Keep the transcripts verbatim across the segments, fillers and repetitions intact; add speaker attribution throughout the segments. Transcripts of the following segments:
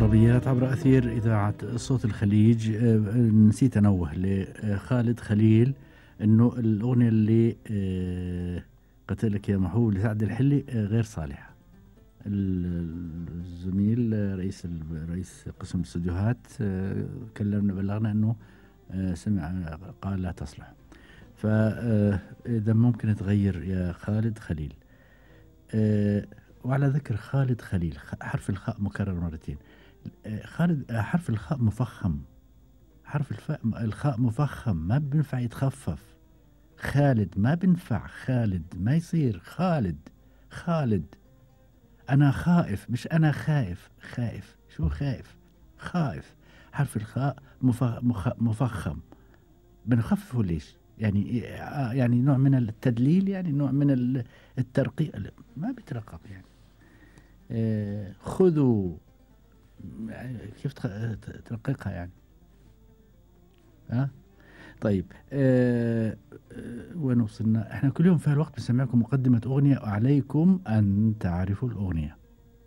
Speaker 1: العربيات عبر أثير إذاعة صوت الخليج. آه، نسيت أنوه لخالد خليل أنه الأغنية اللي آه، قلت لك يا محو لسعد الحلي آه، غير صالحة. ال- الزميل آه، رئيس ال- رئيس قسم الاستديوهات آه، كلمنا بلغنا أنه آه، سمع آه، قال لا تصلح. فإذا ممكن تغير يا خالد خليل. آه، وعلى ذكر خالد خليل، خ- حرف الخاء مكرر مرتين. آه، خالد آه، حرف الخاء مفخم. حرف الفاء الخاء مفخم، ما بينفع يتخفف. خالد ما بينفع، خالد ما يصير خالد. خالد. أنا خائف، مش أنا خائف. خائف شو خائف؟ خائف. حرف الخاء مف- مخ- مفخم. بنخففه ليش؟ يعني آه، يعني نوع من التدليل، يعني نوع من ال- الترقيق. لا، ما بيترقق يعني. آه، خذوا. يعني كيف تخ- ترققها يعني؟ ها. طيب. آه آه وين وصلنا؟ احنا كل يوم في الوقت بنسمعكم مقدمة أغنية وعليكم أن تعرفوا الأغنية.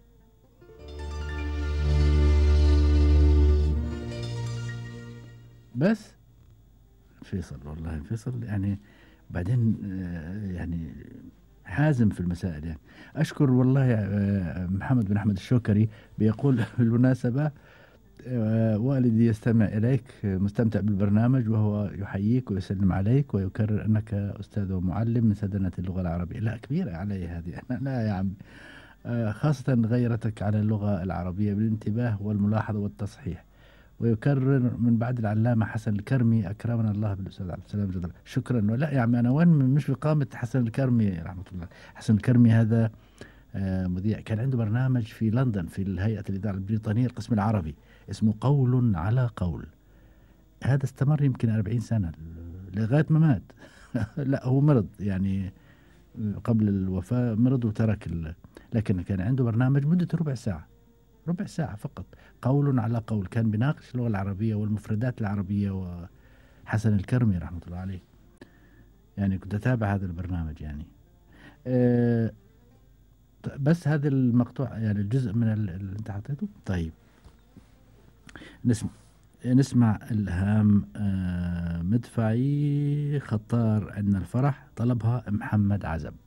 Speaker 1: بس فيصل، والله فيصل يعني. بعدين آه يعني حازم في المسائل يعني. أشكر والله آه محمد بن أحمد الشوكري بيقول بالمناسبة آه، والدي يستمع إليك، آه، مستمتع بالبرنامج، وهو يحييك ويسلم عليك ويكرر أنك أستاذ ومعلم من سدنة اللغة العربية. لا، كبيرة علي هذه. أنا لا يا عم. آه، خاصة غيرتك على اللغة العربية بالانتباه والملاحظة والتصحيح. ويكرر من بعد العلامة حسن الكرمي أكرمنا الله بالأستاذ عبد السلام جدل. شكرا. ولا يا عم، أنا وين مش بقامة حسن الكرمي رحمة الله. حسن الكرمي هذا آه، مذيع كان عنده برنامج في لندن في الهيئة الإذاعة البريطانية القسم العربي، اسمه قول على قول. هذا استمر يمكن أربعين سنة لغاية ما مات. لا، هو مرض يعني. قبل الوفاة مرض وترك ال... لكن كان عنده برنامج مدته ربع ساعة. ربع ساعة فقط. قول على قول، كان بيناقش اللغة العربية والمفردات العربية. وحسن الكرمي رحمة الله عليه. يعني كنت أتابع هذا البرنامج يعني. أه بس هذا المقطوع يعني الجزء من ال- اللي انت حطيته. طيب. نسمع نسمع الهام آه، مدفعي خطار عندنا الفرح طلبها محمد عزب.